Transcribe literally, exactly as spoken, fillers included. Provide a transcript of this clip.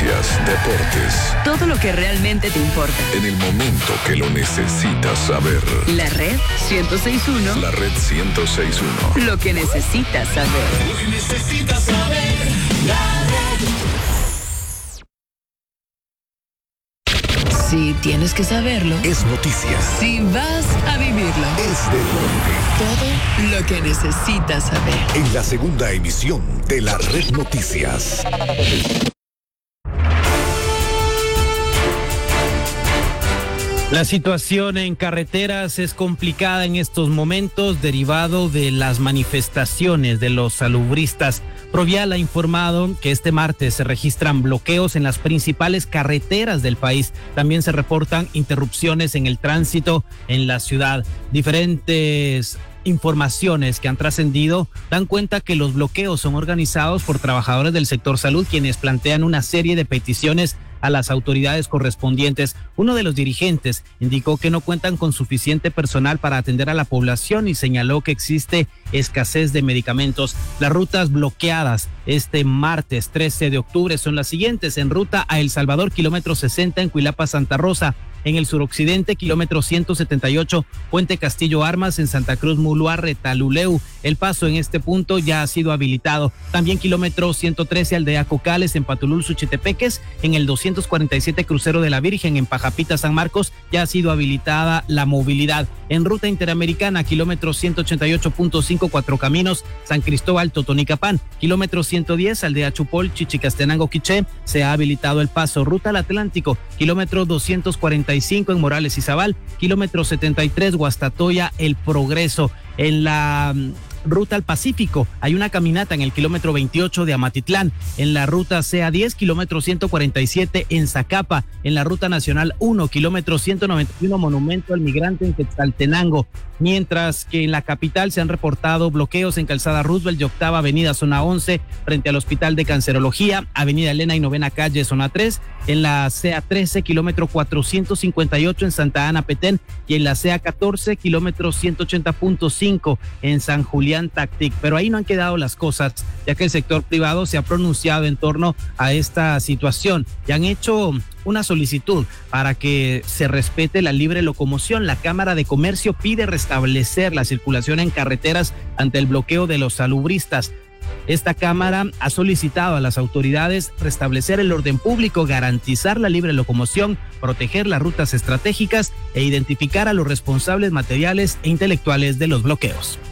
noticias, deportes. Todo lo que realmente te importa. En el momento que lo necesitas saber. La Red ciento seis punto uno. La Red ciento seis punto uno. Lo que necesitas saber. Lo que necesitas saber. La Red. Si tienes que saberlo, Es noticia. si vas a vivirlo, Es deporte. todo lo que necesitas saber. En la segunda emisión de la Red Noticias. La situación en carreteras es complicada en estos momentos derivado de las manifestaciones de los salubristas. Provial ha informado que este martes se registran bloqueos en las principales carreteras del país. También se reportan interrupciones en el tránsito en la ciudad. Diferentes informaciones que han trascendido dan cuenta que los bloqueos son organizados por trabajadores del sector salud, quienes plantean una serie de peticiones a las autoridades correspondientes. Uno de los dirigentes indicó que no cuentan con suficiente personal para atender a la población y señaló que existe escasez de medicamentos. Las rutas bloqueadas este martes trece de octubre son las siguientes: en ruta a El Salvador, kilómetro sesenta en Cuilapa, Santa Rosa; en el suroccidente, kilómetro ciento setenta y ocho, Puente Castillo Armas; en Santa Cruz, Muluarre, Taluleu. El paso en este punto ya ha sido habilitado. También kilómetro ciento trece, Aldea Cocales; en Patulul, Suchitepeques; en el doscientos cuarenta y siete, Crucero de la Virgen; en Pajapita, San Marcos, ya ha sido habilitada la movilidad. En ruta interamericana, kilómetro ciento ochenta y ocho punto cinco, Cuatro Caminos, San Cristóbal, Totonicapán; kilómetro ciento diez, Aldea Chupol, Chichicastenango, Quiché, se ha habilitado el paso. Ruta al Atlántico, kilómetro doscientos cuarenta y cinco en Morales y Zabal; kilómetro setenta y tres, Guastatoya, El Progreso. En la ruta al Pacífico hay una caminata en el kilómetro veintiocho de Amatitlán; en la ruta C A diez, kilómetro ciento cuarenta y siete en Zacapa; en la ruta nacional uno, kilómetro ciento noventa y uno, Monumento al Migrante en Quetzaltenango. Mientras que en la capital se han reportado bloqueos en Calzada Roosevelt y Octava Avenida, zona once, frente al Hospital de Cancerología; Avenida Elena y Novena Calle, zona tres; en la C A trece, kilómetro cuatrocientos cincuenta y ocho en Santa Ana, Petén; y en la C A catorce, kilómetro ciento ochenta punto cinco en San Julián, Tactic. Pero ahí no han quedado las cosas, ya que el sector privado se ha pronunciado en torno a esta situación y han hecho una solicitud para que se respete la libre locomoción. La Cámara de Comercio pide restablecer la circulación en carreteras ante el bloqueo de los salubristas. Esta Cámara ha solicitado a las autoridades restablecer el orden público, garantizar la libre locomoción, proteger las rutas estratégicas e identificar a los responsables materiales e intelectuales de los bloqueos.